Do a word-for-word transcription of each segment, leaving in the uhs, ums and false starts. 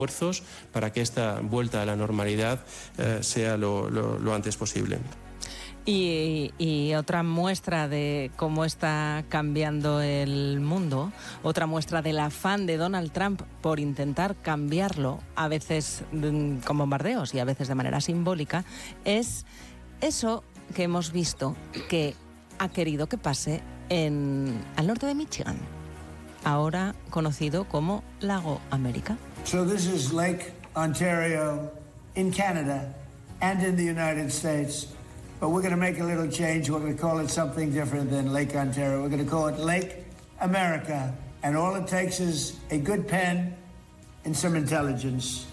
esfuerzos para que esta vuelta a la normalidad eh, sea lo, lo, lo antes posible. Y, y otra muestra de cómo está cambiando el mundo, otra muestra del afán de Donald Trump por intentar cambiarlo, a veces con bombardeos y a veces de manera simbólica, es eso que hemos visto que ha querido que pase en, al norte de Michigan, ahora conocido como Lago América. So this is Lake Ontario in Canada and in the United States. But we're going to make a little change. We're going to call it something different than Lake Ontario. We're going to call it Lake America. And all it takes is a good pen and some intelligence.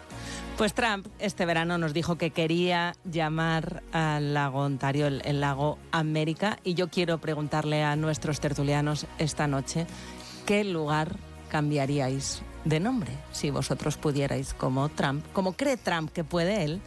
Pues Trump este verano nos dijo que quería llamar al lago Ontario el, el lago América, y yo quiero preguntarle a nuestros tertulianos esta noche qué lugar cambiaríais de nombre si vosotros pudierais, como Trump, como cree Trump que puede él,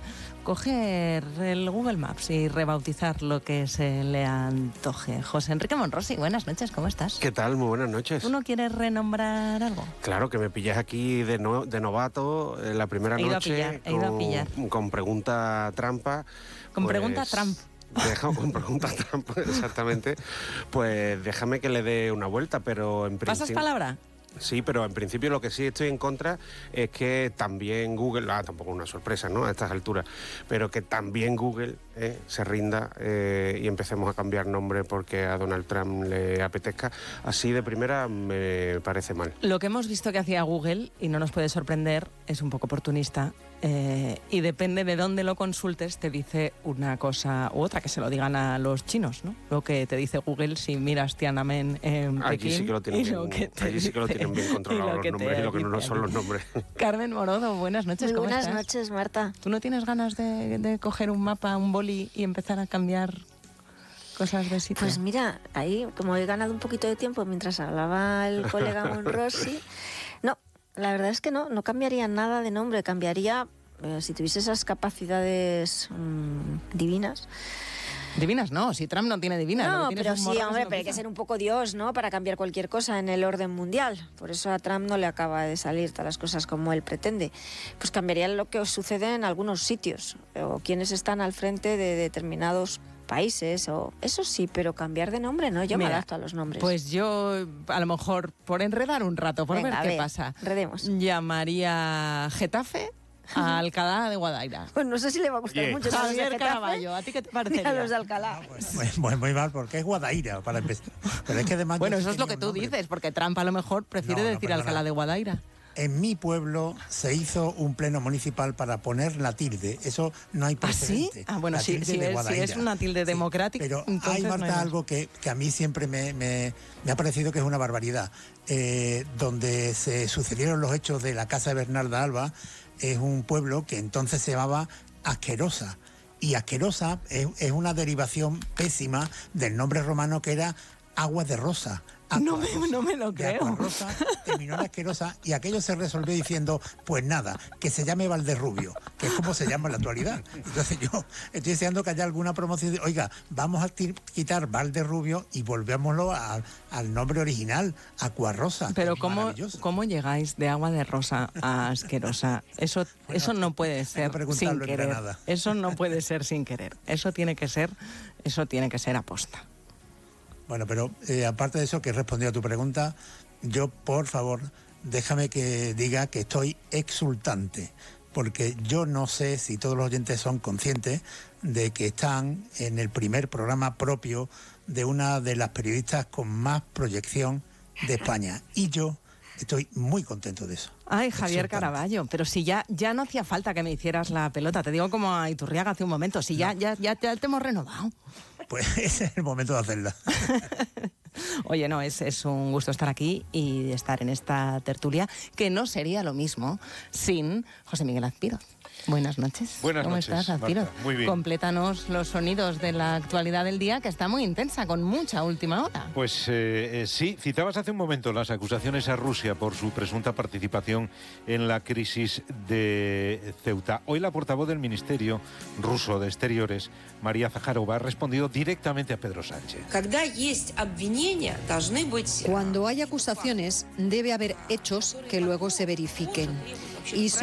coger el Google Maps y rebautizar lo que se le antoje. José Enrique Monrosi, buenas noches, ¿cómo estás? ¿Qué tal? Muy buenas noches. ¿Tú no quieres renombrar algo? Claro, que me pillas aquí de, no, de novato en la primera he ido noche. A pillar, he ido con, a pillar. con pregunta trampa. Con pues, pregunta Trump. Deja, con pregunta trampa, exactamente. Pues déjame que le dé una vuelta, pero en principio... ¿Pasas palabra? Sí, pero en principio lo que sí estoy en contra es que también Google, ah, tampoco es una sorpresa, ¿no?, a estas alturas, pero que también Google eh, se rinda eh, y empecemos a cambiar nombre porque a Donald Trump le apetezca. Así de primera me parece mal. Lo que hemos visto que hacía Google, y no nos puede sorprender, es un poco oportunista, eh, y depende de dónde lo consultes, te dice una cosa u otra, que se lo digan a los chinos, ¿no? Lo que te dice Google si miras Tiananmen en allí Pekín. Sí que lo tienen bien, lo que allí sí que lo tienen bien controlados los nombres y lo que no son los nombres. Carmen Morodo, buenas noches, Muy ¿cómo buenas estás? noches, Marta. ¿Tú no tienes ganas de, de coger un mapa, un boli y empezar a cambiar cosas de sitio? Pues mira, ahí como he ganado un poquito de tiempo mientras hablaba el colega Monrosi, no, la verdad es que no, no cambiaría nada de nombre, cambiaría, eh, si tuviese esas capacidades mmm, divinas. Divinas no, si Trump no tiene divinas. No, tiene pero sí, hombre, pero hay que ser un poco Dios, ¿no?, para cambiar cualquier cosa en el orden mundial. Por eso a Trump no le acaba de salir todas las cosas como él pretende. Pues cambiaría lo que sucede en algunos sitios, o quienes están al frente de determinados países, o eso sí, pero cambiar de nombre no, yo Mira, me adapto a los nombres. Pues yo, a lo mejor, por enredar un rato, por Venga, ver qué ver, pasa, enredemos. Llamaría Getafe a Alcalá de Guadaira. Pues no sé si le va a gustar Bien. mucho. Javier Caraballo, ¿a ti qué te parecería? A los de Alcalá. No, pues, pues, muy, muy mal, porque es Guadaira, para empezar. Pero es que además bueno, yo eso sí es lo que tenía tú un nombre. dices, porque Trump a lo mejor prefiere No, no, decir perdona. Alcalá de Guadaira. En mi pueblo se hizo un pleno municipal para poner la tilde. Eso no hay ¿Ah, sí? precedente. Ah, bueno, La sí, tilde sí de es, si Guadaira. es una tilde Sí, democrática, pero entonces hay, no Marta, hay más. algo que, que a mí siempre me, me, me ha parecido que es una barbaridad. Eh, donde se sucedieron los hechos de la casa de Bernarda Alba, es un pueblo que entonces se llamaba Asquerosa. Y Asquerosa es, es una derivación pésima del nombre romano que era Agua de Rosa. No me, no me lo De creo. Aquarrosa terminó en Asquerosa, y aquello se resolvió diciendo, pues nada, que se llame Valderrubio, que es como se llama en la actualidad. Entonces yo estoy deseando que haya alguna promoción de, oiga, vamos a tir- quitar Valderrubio y volvémoslo a- al nombre original, Aquarrosa. Pero que es ¿cómo, maravilloso. ¿cómo llegáis de Agua de Rosa a Asquerosa? Eso, Bueno, eso no puede hay que ser preguntarlo sin en querer. Granada. Eso no puede ser sin querer. Eso tiene que ser, eso tiene que ser aposta. Bueno, pero eh, aparte de eso, que he respondido a tu pregunta, yo, por favor, déjame que diga que estoy exultante, porque yo no sé si todos los oyentes son conscientes de que están en el primer programa propio de una de las periodistas con más proyección de España, y yo estoy muy contento de eso. Ay, Javier Exultante. Caraballo, pero si ya, ya no hacía falta que me hicieras la pelota, te digo como a Iturriaga hace un momento, si ya, No. ya, ya, ya te hemos renovado. Pues ese es el momento de hacerla. Oye, no, es, es un gusto estar aquí y estar en esta tertulia, que no sería lo mismo sin José Miguel Azpiroz. Buenas noches. Buenas ¿Cómo noches, estás, Azpiroz? Marta? Muy bien. Complétanos los sonidos de la actualidad del día, que está muy intensa, con mucha última hora. Pues eh, eh, sí, citabas hace un momento las acusaciones a Rusia por su presunta participación en la crisis de Ceuta. Hoy la portavoz del Ministerio ruso de Exteriores, María Zaharova, ha respondido directamente a Pedro Sánchez. Cuando hay acusaciones, debe haber hechos que luego se verifiquen. Y so-